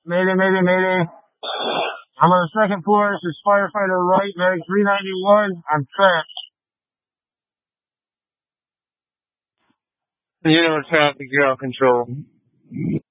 Mayday, mayday, mayday. I'm on the second floor. This is firefighter Wright, Mag 391. I'm trapped. Traffic, you're out of control.